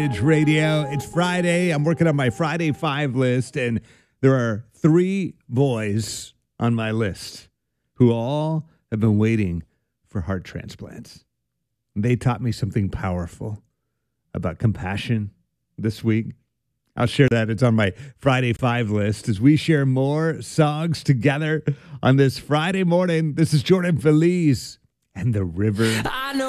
Radio. It's Friday. I'm working on my Friday 5 list, and there are 3 boys on my list who all have been waiting for heart transplants. They taught me something powerful about compassion this week. I'll share that. It's on my Friday 5 list as we share more songs together on this Friday morning. This is Jordan Feliz and The River. I know